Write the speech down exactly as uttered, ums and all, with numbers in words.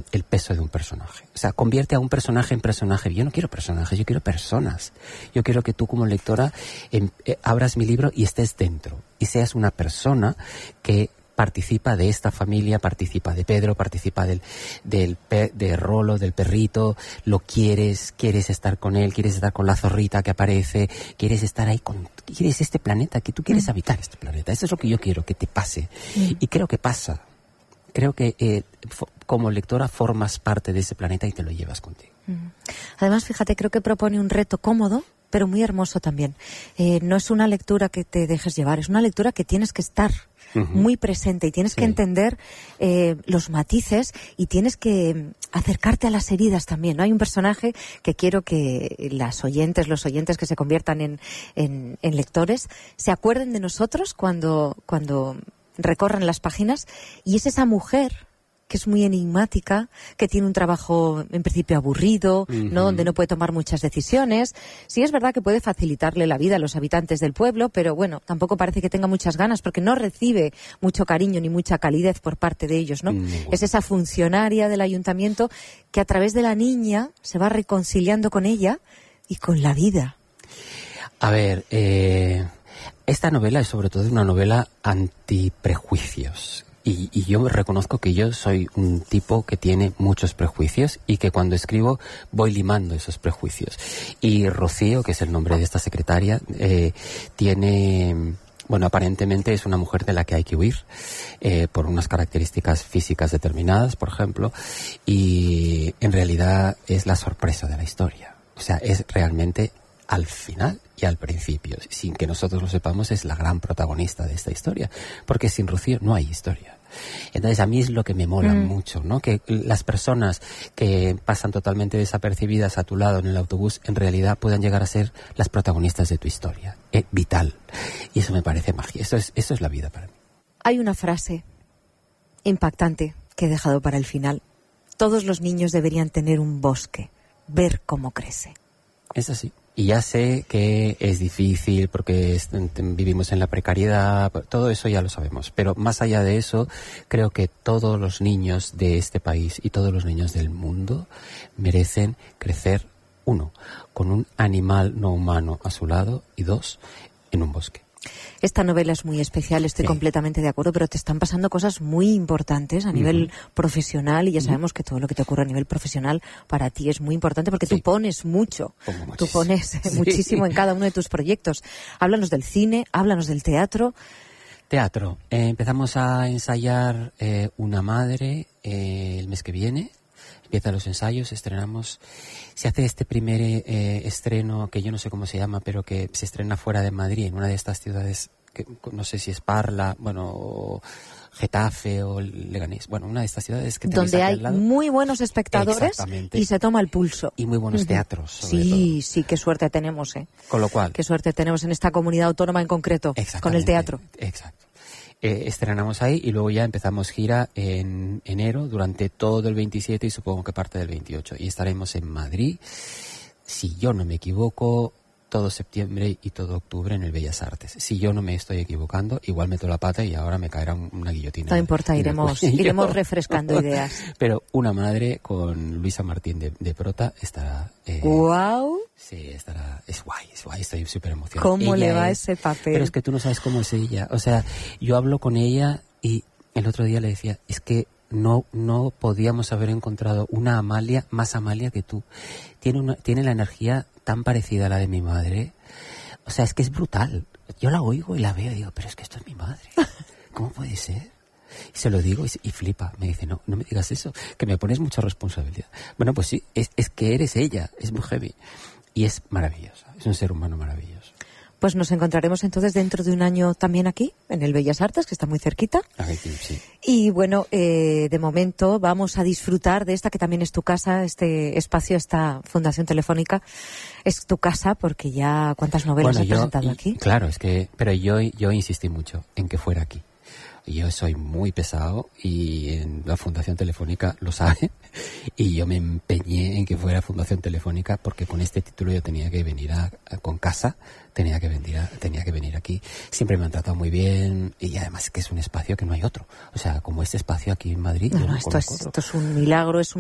el peso de un personaje. O sea, convierte a un personaje en personaje. Yo no quiero personajes, yo quiero personas. Yo quiero que tú como lectora eh, eh, abras mi libro y estés dentro. Y seas una persona que participa de esta familia, participa de Pedro, participa del, del pe, de Rolo, del perrito, lo quieres, quieres estar con él, quieres estar con la zorrita que aparece, quieres estar ahí con, quieres este planeta, que tú quieres mm. habitar este planeta. Eso es lo que yo quiero, que te pase. Mm. Y creo que pasa. Creo que eh, fo, como lectora formas parte de ese planeta y te lo llevas contigo. Además, fíjate, creo que propone un reto cómodo, pero muy hermoso también. Eh, no es una lectura que te dejes llevar, es una lectura que tienes que estar uh-huh. muy presente y tienes sí. que entender eh, los matices y tienes que acercarte a las heridas también, ¿no? Hay un personaje que quiero que las oyentes, los oyentes que se conviertan en, en, en lectores, se acuerden de nosotros cuando, cuando recorran las páginas, y es esa mujer que es muy enigmática, que tiene un trabajo en principio aburrido, uh-huh. ¿no? Donde no puede tomar muchas decisiones. Sí es verdad que puede facilitarle la vida a los habitantes del pueblo, pero bueno, tampoco parece que tenga muchas ganas porque no recibe mucho cariño ni mucha calidez por parte de ellos, ¿no? Uh-huh. Es esa funcionaria del ayuntamiento que a través de la niña se va reconciliando con ella y con la vida. A ver, eh, esta novela es sobre todo una novela antiprejuicios. Y, y yo reconozco que yo soy un tipo que tiene muchos prejuicios y que cuando escribo voy limando esos prejuicios. Y Rocío, que es el nombre de esta secretaria, eh, tiene... Bueno, aparentemente es una mujer de la que hay que huir eh, por unas características físicas determinadas, por ejemplo, y en realidad es la sorpresa de la historia. O sea, es realmente al final y al principio, sin que nosotros lo sepamos, es la gran protagonista de esta historia, porque sin Rocío no hay historia. Entonces a mí es lo que me mola mm. mucho, ¿no? Que las personas que pasan totalmente desapercibidas a tu lado en el autobús en realidad puedan llegar a ser las protagonistas de tu historia, eh, vital. Y eso me parece magia, eso es, eso es la vida para mí. Hay una frase impactante que he dejado para el final. Todos los niños deberían tener un bosque, ver cómo crece. Es así. Y ya sé que es difícil porque es, vivimos en la precariedad, todo eso ya lo sabemos. Pero más allá de eso, creo que todos los niños de este país y todos los niños del mundo merecen crecer, uno, con un animal no humano a su lado y dos, en un bosque. Esta novela es muy especial, estoy sí. completamente de acuerdo, pero te están pasando cosas muy importantes a nivel uh-huh. profesional y ya sabemos uh-huh. que todo lo que te ocurre a nivel profesional para ti es muy importante porque sí. tú pones mucho, tú pones sí. muchísimo en cada uno de tus proyectos. Háblanos del cine, háblanos del teatro. Teatro. Eh, empezamos a ensayar eh, Una madre eh, el mes que viene. Empiezan los ensayos, estrenamos, se hace este primer eh, estreno que yo no sé cómo se llama, pero que se estrena fuera de Madrid, en una de estas ciudades, que no sé si es Parla, bueno, o Getafe o Leganés, bueno, una de estas ciudades que tenéis donde aquí hay al lado. Muy buenos espectadores y se toma el pulso. Y muy buenos uh-huh. teatros, sobre Sí, todo. sí, qué suerte tenemos, ¿eh? Con lo cual. Qué suerte tenemos en esta comunidad autónoma en concreto, con el teatro. Exacto. Eh, estrenamos ahí y luego ya empezamos gira en enero durante todo el veintisiete y supongo que parte del veintiocho. Y estaremos en Madrid, si yo no me equivoco, todo septiembre y todo octubre en el Bellas Artes. Si yo no me estoy equivocando, igual meto la pata y ahora me caerá una guillotina. No importa, iremos, iremos refrescando ideas. Pero Una madre con Luisa Martín de, de Prota estará... Eh, ¡Guau! Sí, estará... Es guay, es guay, estoy súper emocionado. ¿Cómo ella le va es, ese papel? Pero es que tú no sabes cómo es ella. O sea, yo hablo con ella y el otro día le decía, es que no, no podíamos haber encontrado una Amalia más Amalia que tú. Tiene una, tiene la energía tan parecida a la de mi madre. O sea, es que es brutal. Yo la oigo y la veo y digo, pero es que esto es mi madre. ¿Cómo puede ser? Y se lo digo y, y flipa. Me dice, no, no me digas eso, que me pones mucha responsabilidad. Bueno, pues sí, es, es que eres ella, es muy heavy. Y es maravillosa, es un ser humano maravilloso. Pues nos encontraremos entonces dentro de un año también aquí, en el Bellas Artes, que está muy cerquita. Aquí, sí. Y bueno, eh, de momento vamos a disfrutar de esta que también es tu casa, este espacio, esta Fundación Telefónica. Es tu casa porque ya cuántas novelas bueno, has yo, presentado y, aquí. Claro, es que, pero yo, yo insistí mucho en que fuera aquí. Yo soy muy pesado y en la Fundación Telefónica lo sabe y yo me empeñé en que fuera Fundación Telefónica porque con este título yo tenía que venir a, a, con casa, tenía que venir a, tenía que venir aquí. Siempre me han tratado muy bien y además que es un espacio que no hay otro. O sea, como este espacio aquí en Madrid. No, yo no, no esto, es, esto es un milagro, es un